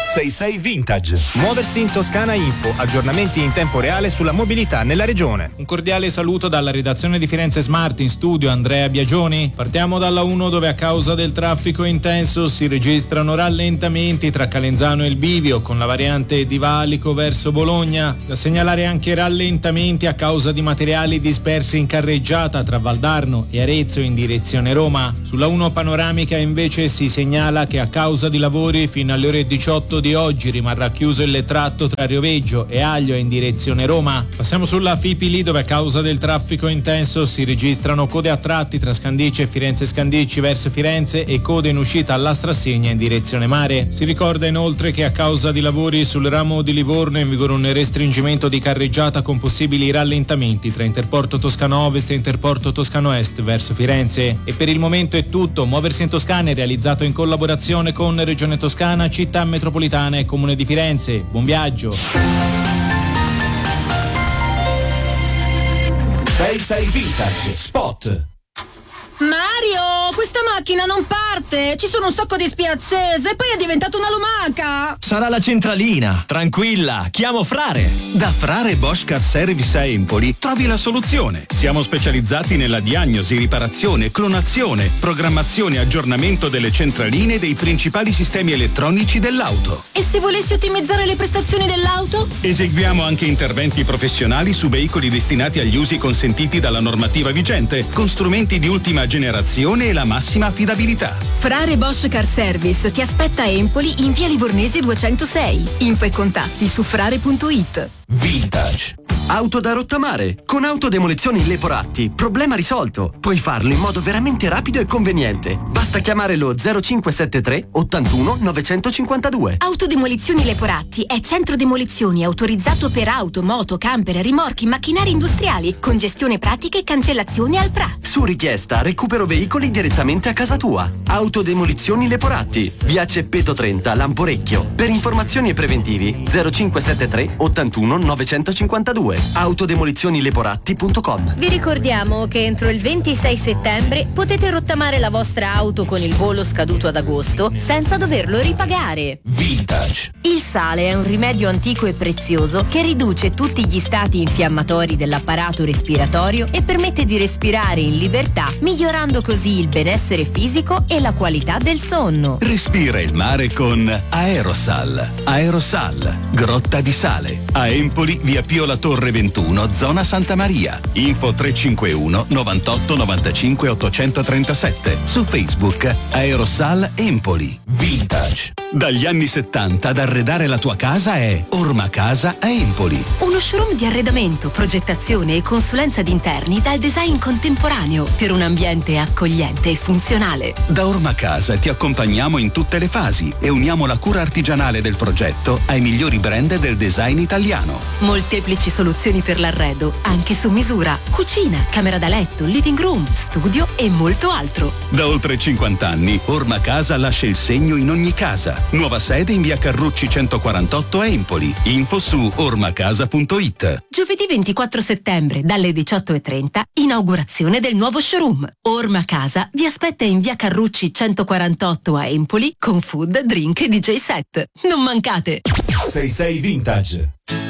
66 Vintage. Muoversi in Toscana Info, aggiornamenti in tempo reale sulla mobilità nella regione. Un cordiale saluto dalla redazione di Firenze Smart, in studio Andrea Biagioni. Partiamo dalla 1, dove a causa del traffico intenso si registrano rallentamenti tra Calenzano e il Bivio con la variante di Valico verso Bologna. Da segnalare anche rallentamenti a causa di materiali dispersi in carreggiata tra Valdarno e Arezzo in direzione Roma. Sulla 1 panoramica invece si segnala che a causa di lavori fino alle ore 18 di oggi rimarrà chiuso il tratto tra Rioveggio e Aglio in direzione Roma. Passiamo sulla Fipili, dove a causa del traffico intenso si registrano code a tratti tra Scandicci e Firenze Scandicci verso Firenze e code in uscita alla Strassegna in direzione mare. Si ricorda inoltre che a causa di lavori sul ramo di Livorno è in vigore un restringimento di carreggiata con possibili rallentamenti tra Interporto Toscano Ovest e Interporto Toscano Est verso Firenze. E per il momento è tutto. Muoversi in Toscana è realizzato in collaborazione con Regione Toscana, Città Metropolitana e Comune di Firenze. Buon viaggio. 66 Vintage Spot. Mario, questa macchina non parte, ci sono un sacco di spie accese e poi è diventata una lumaca. Sarà la centralina, tranquilla, chiamo Frare. Da Frare Bosch Car Service a Empoli trovi la soluzione. Siamo specializzati nella diagnosi, riparazione, clonazione, programmazione e aggiornamento delle centraline e dei principali sistemi elettronici dell'auto. E se volessi ottimizzare le prestazioni dell'auto? Eseguiamo anche interventi professionali su veicoli destinati agli usi consentiti dalla normativa vigente, con strumenti di ultima generazione e la massima affidabilità. Frare Bosch Car Service ti aspetta a Empoli in via Livornese 206. Info e contatti su frare.it. Vintage. Auto da rottamare. Con Autodemolizioni Leporatti, problema risolto. Puoi farlo in modo veramente rapido e conveniente. Basta chiamare lo 0573 81 952. Autodemolizioni Leporatti è centro demolizioni autorizzato per auto, moto, camper, rimorchi, macchinari industriali, con gestione pratica e cancellazione al PRA. Su richiesta recupero veicoli direttamente a casa tua. Autodemolizioni Leporatti, via Ceppeto 30, Lamporecchio. Per informazioni e preventivi 0573 81 952. Autodemolizionileporatti.com. Vi ricordiamo che entro il 26 settembre potete rottamare la vostra auto con il bollo scaduto ad agosto senza doverlo ripagare. Vintage. Il sale è un rimedio antico e prezioso che riduce tutti gli stati infiammatori dell'apparato respiratorio e permette di respirare in libertà, migliorando così il benessere fisico e la qualità del sonno. Respira il mare con Aerosal. Aerosal, grotta di sale. A Empoli, via Pio La Torre 21, zona Santa Maria. Info 351 98 95 837. Su Facebook Aerosal Empoli. Vintage. Dagli anni 70 ad arredare la tua casa è Orma Casa a Empoli. Uno showroom di arredamento, progettazione e consulenza di interni dal design contemporaneo per un ambiente accogliente e funzionale. Da Orma Casa ti accompagniamo in tutte le fasi e uniamo la cura artigianale del progetto ai migliori brand del design italiano. Molteplici soluzioni per l'arredo, anche su misura, cucina, camera da letto, living room, studio e molto altro. Da oltre 50 anni, Orma Casa lascia il segno in ogni casa. Nuova sede in via Carrucci 148 a Empoli. Info su ormacasa.it. Giovedì 24 settembre dalle 18:30, inaugurazione del nuovo showroom. Orma Casa vi aspetta in via Carrucci 148 a Empoli con food, drink e DJ set. Non mancate! 66 Vintage.